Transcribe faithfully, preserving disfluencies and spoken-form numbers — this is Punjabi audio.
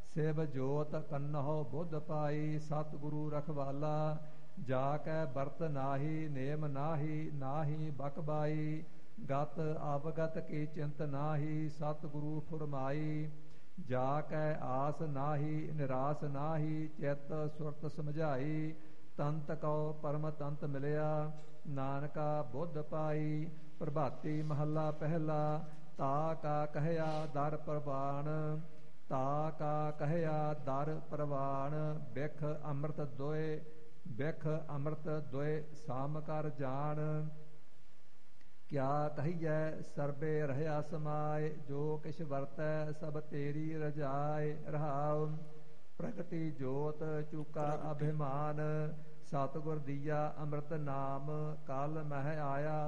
ਸਿਵ ਜੋਤ ਕੰਨਹੁ ਬੁੱਧ ਪਾਈ, ਸਤਿਗੁਰੂ ਰਖਵਾਲਾ ਜਾ ਕੈ ਬਰਤ ਨਾਹੀ, ਨੇਮ ਨਾਹੀ ਨਾਹੀ ਬਕਬਾਈ, ਗਤ ਅਵਗਤ ਕੀ ਚਿੰਤ ਨਾਹੀ, ਸਤਿਗੁਰੂ ਫੁਰਮਾਈ ਜਾ ਕੈ ਆਸ ਨਾਹੀ, ਨਿਰਾਸ ਨਾਹੀ, ਚਿਤ ਸੁਰਤ ਸਮਝਾਈ, ਤੰਤ ਕਉ ਪਰਮ ਤੰਤ ਮਿਲਿਆ, ਨਾਨਕਾ ਬੁੱਧ ਪਾਈ। ਪ੍ਰਭਾਤੀ ਮਹੱਲਾ ਪਹਿਲਾ। ਤਾ ਕਾ ਕਹਿਆ ਦਰ ਪ੍ਰਵਾਣ, ਤਾ ਕਾ ਕਹਿਆ ਦਰ ਪ੍ਰਵਾਣ, ਬਿਖ ਅੰਮ੍ਰਿਤ ਦੋਏ, ਬਿਖ ਅੰਮ੍ਰਿਤ ਦੋਏ ਸਾਮ ਕਰ ਜਾਣ, ਕਿਆ ਕਹੀਐ ਸਰਬੇ ਰਹਿਆ ਸਮਾਏ, ਜੋ ਕਿਛ ਵਰਤੈ ਸਭ ਤੇਰੀ ਰਜਾਏ। ਰਹਾਉ ਪ੍ਰਗਟੀ ਜੋਤ ਚੁਕਾ ਅਭਿਮਾਨ, ਸਤਿਗੁਰ ਦੀਆ ਅੰਮ੍ਰਿਤ ਨਾਮ, ਕਲ ਮਹਿ ਆਇਆ